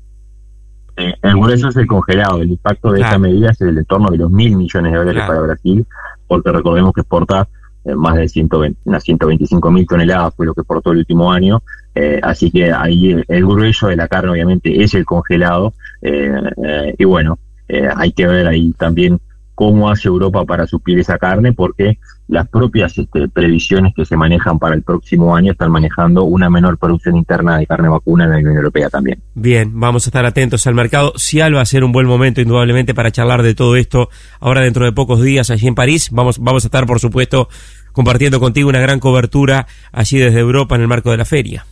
Eh, el grueso es el congelado. El impacto de esta medida es el entorno de los mil millones de dólares Claro. para Brasil, porque recordemos que exporta eh, más de ciento veinte, unas ciento veinticinco mil toneladas fue lo que exportó el último año, eh, así que ahí el, el grueso de la carne obviamente es el congelado, eh, eh, y bueno, eh, hay que ver ahí también cómo hace Europa para suplir esa carne, porque las propias este, previsiones que se manejan para el próximo año están manejando una menor producción interna de carne vacuna en la Unión Europea también. Bien, vamos a estar atentos al mercado. Cial va a ser un buen momento indudablemente para charlar de todo esto ahora dentro de pocos días allí en París. Vamos, vamos a estar, por supuesto, compartiendo contigo una gran cobertura allí desde Europa en el marco de la feria.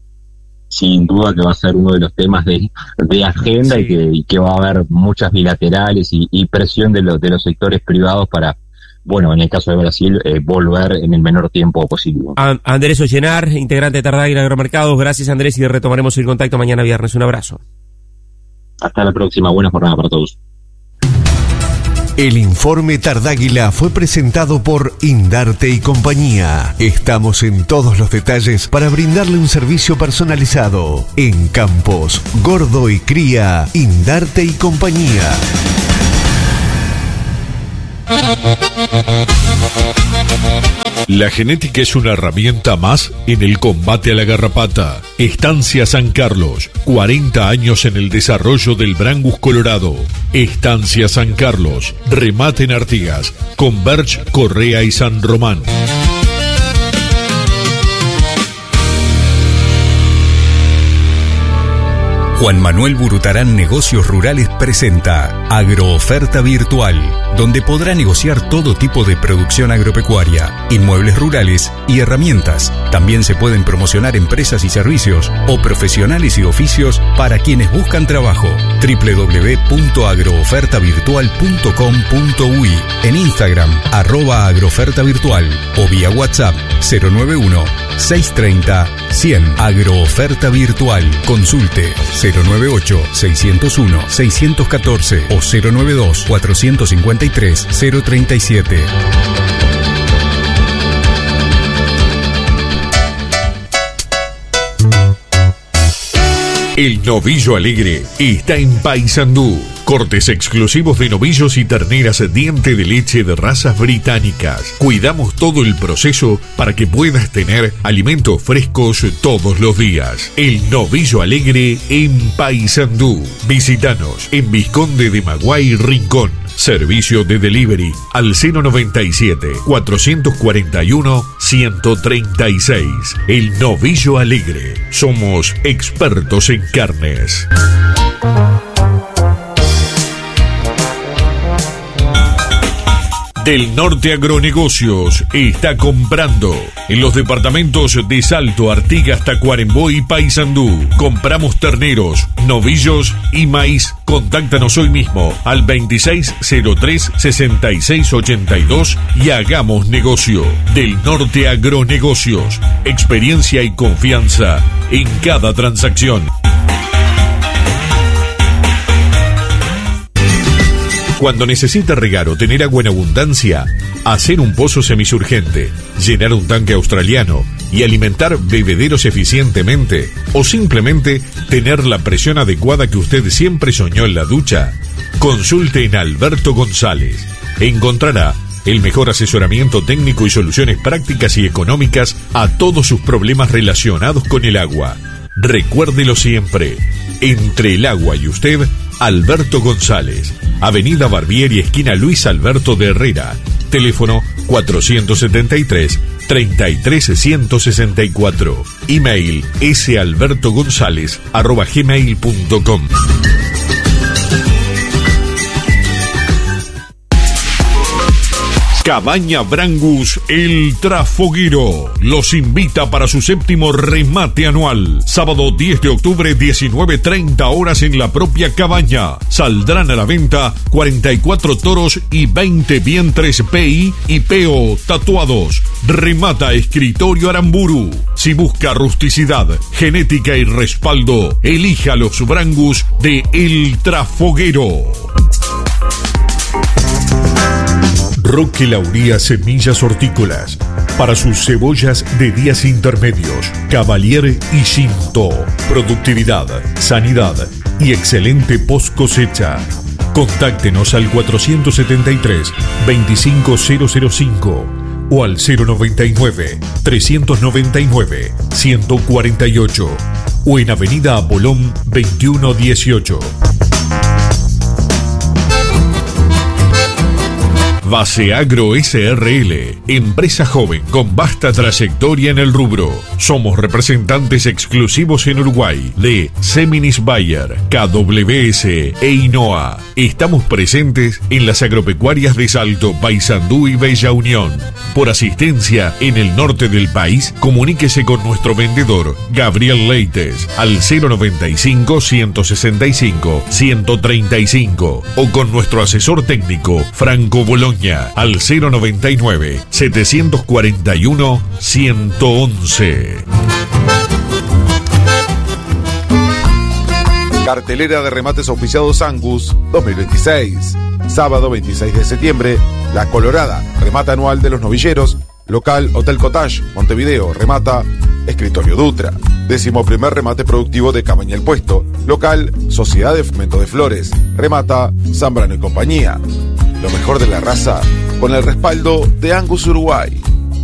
Sin duda que va a ser uno de los temas de, de agenda, sí. y, que, y que va a haber muchas bilaterales y, y presión de los, de los sectores privados para, bueno, en el caso de Brasil, eh, volver en el menor tiempo posible. A- Andrés Ollenar, integrante de Tardáguila Agromercados. Gracias, Andrés, y retomaremos el contacto mañana viernes. Un abrazo. Hasta la próxima. Buena jornada para todos. El informe Tardáguila fue presentado por Indarte y Compañía. Estamos en todos los detalles para brindarle un servicio personalizado. En Campos, Gordo y Cría, Indarte y Compañía. La genética es una herramienta más en el combate a la garrapata. Estancia San Carlos, cuarenta años en el desarrollo del Brangus Colorado. Estancia San Carlos, remate en Artigas, Converge, Correa y San Román. Juan Manuel Burutarán Negocios Rurales presenta Agrooferta Virtual, donde podrá negociar todo tipo de producción agropecuaria, inmuebles rurales y herramientas. También se pueden promocionar empresas y servicios o profesionales y oficios para quienes buscan trabajo. doble u doble u doble u punto agrooferta virtual punto com punto u i, en Instagram arroba agrooferta virtual o vía WhatsApp cero nueve uno, seis tres cero, cien. Agrooferta Virtual. Consulte cero nueve ocho, seis cero uno, seis uno cuatro o cero nueve dos, cuatro cinco tres, cero tres siete. El Novillo Alegre está en Paysandú. Cortes exclusivos de novillos y terneras diente de leche de razas británicas. Cuidamos todo el proceso para que puedas tener alimentos frescos todos los días. El Novillo Alegre en Paysandú. Visítanos en Vizconde de Maguay, Rincón. Servicio de delivery al cero noventa y siete, cuatrocientos cuarenta y uno, ciento treinta y seis. El Novillo Alegre. Somos expertos en carnes. Del Norte Agronegocios está comprando en los departamentos de Salto, Artigas, Tacuarembó y Paysandú. Compramos terneros, novillos y maíz. Contáctanos hoy mismo al veintiséis cero tres, sesenta y seis ochenta y dos y hagamos negocio. Del Norte Agronegocios, experiencia y confianza en cada transacción. Cuando necesita regar o tener agua en abundancia, hacer un pozo semisurgente, llenar un tanque australiano y alimentar bebederos eficientemente, o simplemente tener la presión adecuada que usted siempre soñó en la ducha, consulte en Alberto González. Encontrará el mejor asesoramiento técnico y soluciones prácticas y económicas a todos sus problemas relacionados con el agua. Recuérdelo siempre, entre el agua y usted, Alberto González, Avenida Barbieri, esquina Luis Alberto de Herrera, teléfono cuatrocientos setenta y tres, treinta y tres, ciento sesenta y cuatro, email salbertogonzalez arroba gmail punto com. Cabaña Brangus El Trafoguero los invita para su séptimo remate anual. Sábado diez de octubre, diecinueve treinta horas en la propia cabaña. Saldrán a la venta cuarenta y cuatro toros y veinte vientres P I y P O tatuados. Remata Escritorio Aramburu. Si busca rusticidad, genética y respaldo, elija los Brangus de El Trafoguero. Roque Lauría Semillas Hortícolas. Para sus cebollas de días intermedios, Cavalier y Cinto. Productividad, sanidad y excelente post cosecha. Contáctenos al cuatrocientos setenta y tres, veinticinco mil cinco o al cero noventa y nueve, trescientos noventa y nueve, ciento cuarenta y ocho o en Avenida Apolón veintiuno dieciocho. Base Agro S R L, empresa joven con vasta trayectoria en el rubro. Somos representantes exclusivos en Uruguay de Seminis Bayer, K W S e Inoa. Estamos presentes en las agropecuarias de Salto, Paysandú y Bella Unión. Por asistencia en el norte del país, comuníquese con nuestro vendedor Gabriel Leites al cero noventa y cinco, ciento sesenta y cinco, ciento treinta y cinco o con nuestro asesor técnico Franco Bologna al cero noventa y nueve, setecientos cuarenta y uno, ciento once. Cartelera de remates auspiciados Angus dos mil veintiséis. Sábado veintiséis de septiembre, La Colorada, remata anual de los novilleros. Local Hotel Cottage, Montevideo, remata Escritorio Dutra. Décimo primer remate productivo de Cabaña El Puesto. Local Sociedad de Fomento de Flores, remata Zambrano y Compañía. Lo mejor de la raza con el respaldo de Angus Uruguay.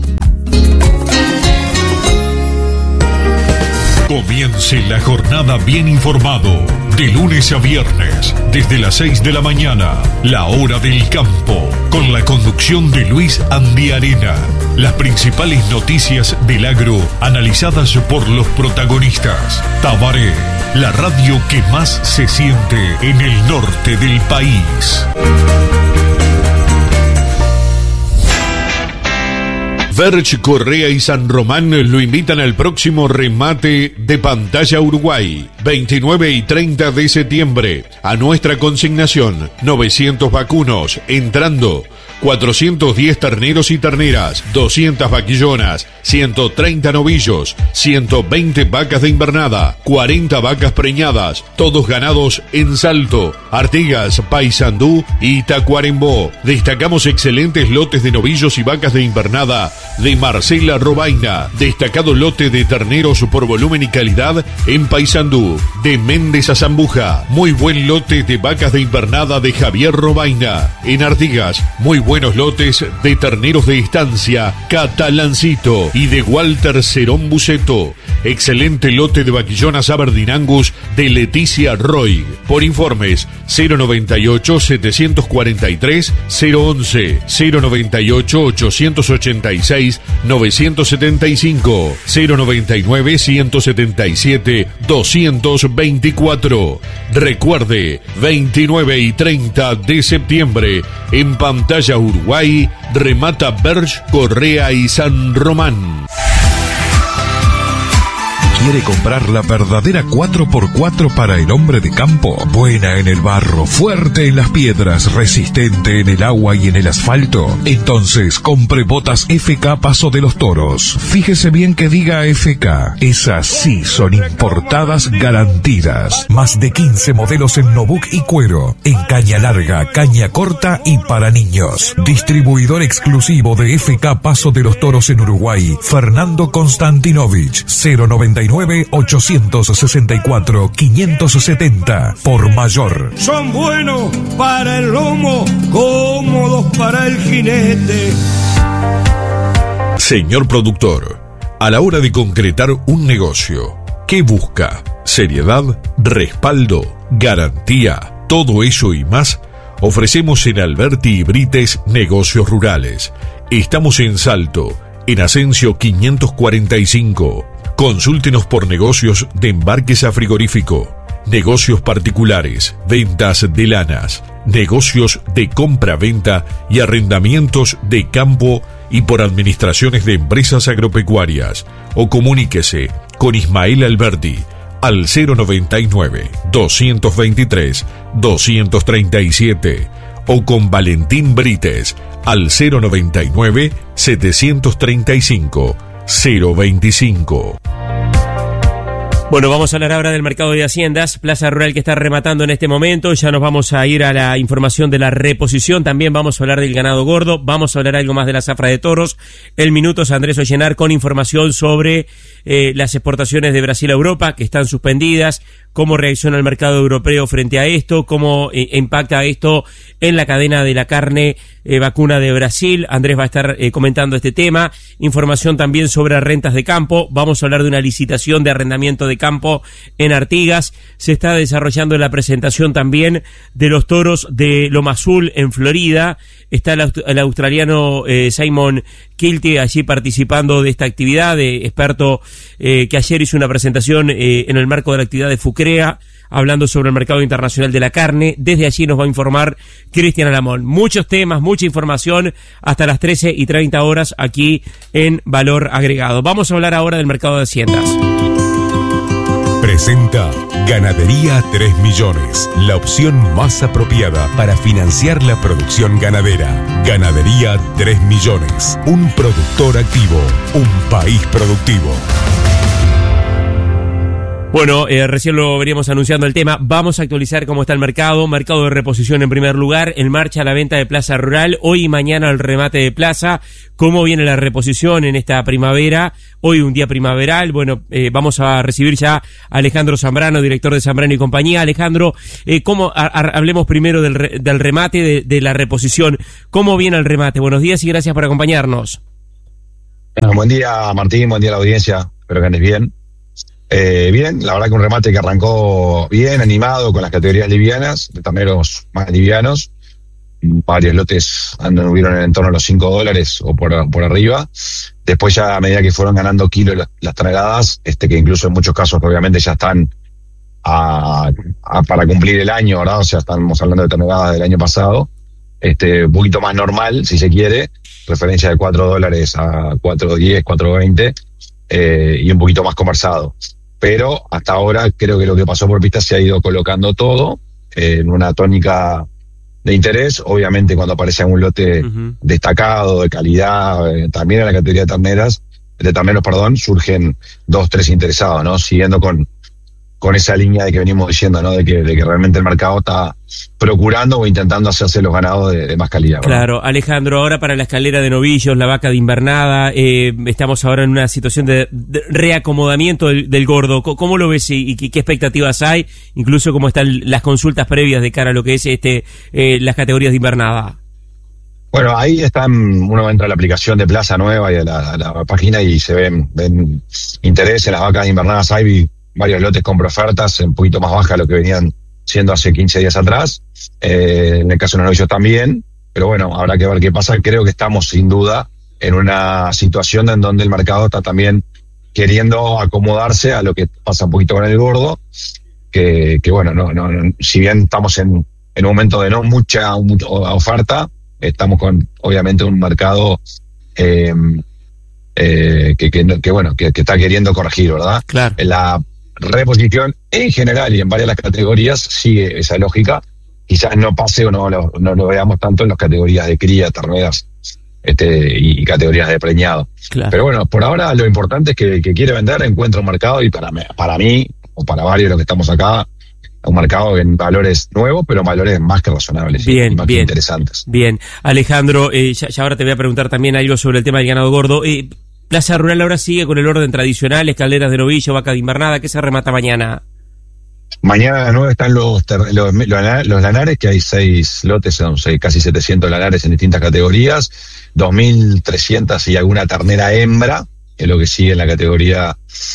Comience la jornada bien informado. De lunes a viernes, desde las seis de la mañana, la hora del campo, con la conducción de Luis Andiarena. Las principales noticias del agro analizadas por los protagonistas. Tabaré, la radio que más se siente en el norte del país. Verge, Correa y San Román lo invitan al próximo remate de Pantalla Uruguay, veintinueve y treinta de septiembre. A nuestra consignación, novecientos vacunos, entrando cuatrocientos diez terneros y terneras, doscientas vaquillonas, ciento treinta novillos, ciento veinte vacas de invernada, cuarenta vacas preñadas, todos ganados en Salto, Artigas, Paysandú y Tacuarembó. Destacamos excelentes lotes de novillos y vacas de invernada de Marcela Robaina, destacado lote de terneros por volumen y calidad en Paysandú, de Méndez a Zambuja, muy buen lote de vacas de invernada de Javier Robaina, en Artigas, muy buenos lotes de terneros de estancia Catalancito y de Walter Cerón Buceto, excelente lote de vaquillonas Aberdeen Angus de Leticia Roy. Por informes cero noventa y ocho, setecientos cuarenta y tres, cero once, cero noventa y ocho, ochocientos ochenta y seis, novecientos setenta y cinco, cero noventa y nueve, ciento setenta y siete, doscientos veinticuatro. Recuerde, veintinueve y treinta de septiembre en Pantalla Uruguay, remata Verge, Correa y San Román. ¿Quiere comprar la verdadera cuatro por cuatro para el hombre de campo? Buena en el barro, fuerte en las piedras, resistente en el agua y en el asfalto. Entonces compre botas F K Paso de los Toros. Fíjese bien que diga F K. Esas sí son importadas garantidas. Más de quince modelos en Nobuk y cuero, en caña larga, caña corta y para niños. Distribuidor exclusivo de F K Paso de los Toros en Uruguay, Fernando Konstantinovich. Cero noventa y nueve, ochocientos sesenta y cuatro, quinientos setenta. Por mayor. Son buenos para el lomo, cómodos para el jinete. Señor productor, a la hora de concretar un negocio, ¿qué busca? Seriedad, respaldo, garantía, todo eso y más. Ofrecemos en Alberti y Brites Negocios Rurales. Estamos en Salto, en Asensio quinientos cuarenta y cinco. Consúltenos por negocios de embarques a frigorífico, negocios particulares, ventas de lanas, negocios de compra-venta y arrendamientos de campo y por administraciones de empresas agropecuarias. O comuníquese con Ismael Alberti al cero noventa y nueve, doscientos veintitrés, doscientos treinta y siete o con Valentín Brites al cero noventa y nueve, setecientos treinta y cinco, cero veinticinco. Bueno, vamos a hablar ahora del mercado de haciendas, Plaza Rural que está rematando en este momento. Ya nos vamos a ir a la información de la reposición. También vamos a hablar del ganado gordo. Vamos a hablar algo más de la zafra de toros. El Minutos Andrés Ollenar con información sobre eh, las exportaciones de Brasil a Europa que están suspendidas. Cómo reacciona el mercado europeo frente a esto. Cómo eh, impacta esto en la cadena de la carne eh, vacuna de Brasil. Andrés va a estar eh, comentando este tema. Información también sobre rentas de campo. Vamos a hablar de una licitación de arrendamiento de campo en Artigas. Se está desarrollando la presentación también de los toros de Loma Azul en Florida. Está el, el australiano eh, Simon Kilty allí participando de esta actividad, de experto eh, que ayer hizo una presentación eh, en el marco de la actividad de FUCREA, hablando sobre el mercado internacional de la carne. Desde allí nos va a informar Cristian Alamón. Muchos temas, mucha información hasta las trece y treinta horas aquí en Valor Agregado. Vamos a hablar ahora del mercado de haciendas. Presenta Ganadería tres millones, la opción más apropiada para financiar la producción ganadera. Ganadería tres millones, un productor activo, un país productivo. Bueno, eh, recién lo veníamos anunciando el tema. Vamos a actualizar cómo está el mercado. Mercado de reposición en primer lugar. En marcha la venta de Plaza Rural. Hoy y mañana el remate de Plaza. ¿Cómo viene la reposición en esta primavera? Hoy un día primaveral. Bueno, eh, vamos a recibir ya a Alejandro Zambrano, director de Zambrano y compañía. Alejandro, eh, ¿cómo, a, a, hablemos primero del, re, del remate, de, de la reposición. ¿Cómo viene el remate? Buenos días y gracias por acompañarnos. Bueno, buen día, Martín. Buen día a la audiencia. Espero que andes bien. Eh, bien, la verdad que un remate que arrancó bien, animado, con las categorías livianas, de terneros más livianos. Varios lotes anduvieron en torno a los cinco dólares o por, por arriba. Después ya a medida que fueron ganando kilos las, las toneladas, este, que incluso en muchos casos obviamente ya están a, a- para cumplir el año, ¿verdad? O sea, estamos hablando de toneladas del año pasado, este, un poquito más normal, si se quiere, referencia de cuatro dólares a cuatro diez, cuatro veinte, eh, y un poquito más conversado. Pero hasta ahora creo que lo que pasó por pista se ha ido colocando todo eh, en una tónica de interés. Obviamente cuando aparece un lote uh-huh. destacado, de calidad, eh, también en la categoría de terneras, de terneros, perdón, surgen dos, tres interesados, ¿no? Siguiendo con, con esa línea de que venimos diciendo, ¿no? De que, de que realmente el mercado está procurando o intentando hacerse los ganados de, de más calidad, ¿verdad? Claro, Alejandro, ahora para la escalera de novillos, la vaca de invernada, eh, estamos ahora en una situación de, de reacomodamiento del, del gordo. ¿Cómo lo ves y, y qué, qué expectativas hay? Incluso cómo están las consultas previas de cara a lo que es este eh, las categorías de invernada. Bueno, ahí están, uno entra a la aplicación de Plaza Nueva y a la, a la página y se ven, ven interés en las vacas invernadas. Hay varios lotes con ofertas un poquito más bajas de lo que venían siendo hace quince días atrás. Eh, en el caso de los novillos también. Pero bueno, habrá que ver qué pasa. Creo que estamos sin duda en una situación en donde el mercado está también queriendo acomodarse a lo que pasa un poquito con el gordo. Que, que bueno, no, no, no, si bien estamos en, en un momento de no mucha, mucha oferta, estamos con, obviamente, un mercado eh, eh, que, que, que, bueno, que, que está queriendo corregir, ¿verdad? Claro. La reposición en general y en varias de las categorías sigue esa lógica. Quizás no pase o no lo, no lo veamos tanto en las categorías de cría, terneras este, y, y categorías de preñado. Claro. Pero bueno, por ahora lo importante es que el que quiere vender encuentra un mercado y para, para mí, o para varios de los que estamos acá, un mercado en valores nuevos, pero en valores más que razonables bien, y más bien, que interesantes. Bien, Alejandro, eh, ya, ya ahora te voy a preguntar también algo sobre el tema del ganado gordo. Eh, Plaza Rural ahora sigue con el orden tradicional, escaleras de novillo, vaca de invernada. ¿Qué se remata mañana? Mañana a las nueve están los, ter- los, los, los lanares, que hay seis lotes, son seis, casi setecientos lanares en distintas categorías, dos mil trescientos y alguna ternera hembra, que es lo que sigue en la categoría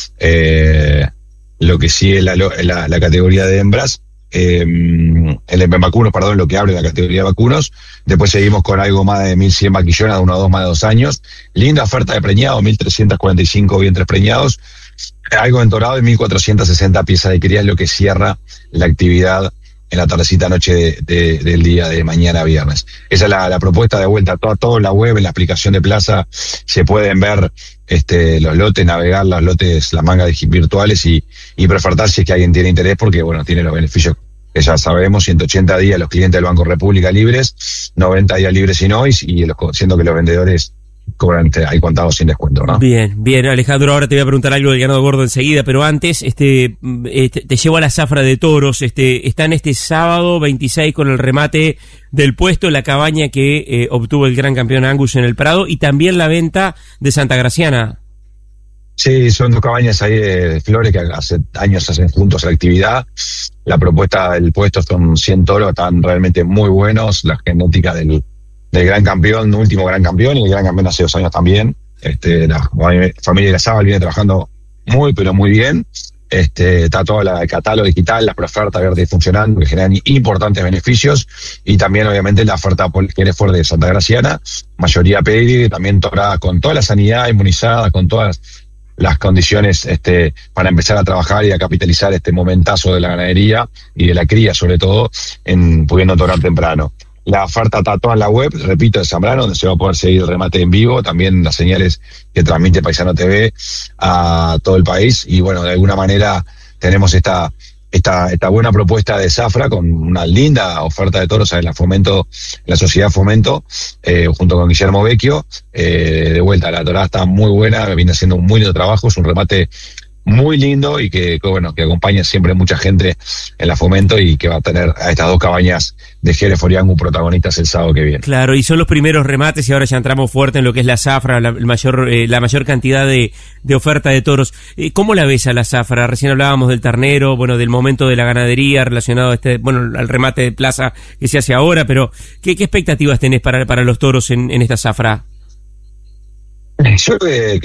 eh, lo que sigue la, la, la categoría de hembras, eh, el en vacunos, perdón, lo que abre la categoría de vacunos. Después seguimos con algo más de mil cien vaquillonas de uno a dos más de dos años. Linda oferta de preñado, mil trescientos cuarenta y cinco vientres preñados. Algo entorado de mil cuatrocientas sesenta piezas de cría es lo que cierra la actividad en la tardecita noche de, de, del día de mañana viernes. Esa es la, la propuesta de vuelta. Todo, todo en la web, en la aplicación de Plaza, se pueden ver este, los lotes, navegar los lotes, las mangas virtuales y, y prefertar si es que alguien tiene interés, porque bueno, tiene los beneficios que ya sabemos, ciento ochenta días los clientes del Banco República libres, noventa días libres y no, y, y los, siendo que los vendedores cobran, hay contados sin descuento, ¿no? Bien, bien, Alejandro, ahora te voy a preguntar algo del ganado gordo enseguida, pero antes, este, este te llevo a la zafra de toros. Este, están este sábado veintiséis con el remate del puesto, la cabaña que eh, obtuvo el gran campeón Angus en el Prado, y también la venta de Santa Graciana. Sí, son dos cabañas ahí de flores que hace años hacen juntos la actividad. La propuesta del puesto son cien toros, están realmente muy buenos, la genética del del gran campeón, último gran campeón, y el gran campeón hace dos años también. Este, la familia de la Sábal viene trabajando muy, pero muy bien. Este, está todo la, el catálogo digital, las ofertas verdes funcionando, que generan importantes beneficios, y también obviamente la oferta que eres fuerte de Santa Graciana, mayoría pedigree, también torada con toda la sanidad inmunizada, con todas las condiciones este, para empezar a trabajar y a capitalizar este momentazo de la ganadería y de la cría, sobre todo, en pudiendo torar temprano. La oferta está toda en la web, repito, de Zambrano, donde se va a poder seguir el remate en vivo, también las señales que transmite Paisano T V a todo el país. Y bueno, de alguna manera tenemos esta esta esta buena propuesta de Zafra con una linda oferta de toros en la Fomento, en la Sociedad Fomento, eh, junto con Guillermo Vecchio. Eh, de vuelta, la torada está muy buena, viene haciendo un muy lindo trabajo, es un remate muy lindo y que, que bueno, que acompaña siempre mucha gente en la Fomento y que va a tener a estas dos cabañas de Jerez Foriangu protagonistas el sábado que viene. Claro, y son los primeros remates y ahora ya entramos fuerte en lo que es la zafra, la, el mayor, eh, la mayor cantidad de, de oferta de toros. Eh, ¿Cómo la ves a la zafra? Recién hablábamos del ternero, bueno, del momento de la ganadería relacionado a este, bueno, al remate de plaza que se hace ahora, pero ¿qué, qué expectativas tenés para, para los toros en, en esta zafra? Yo creo que,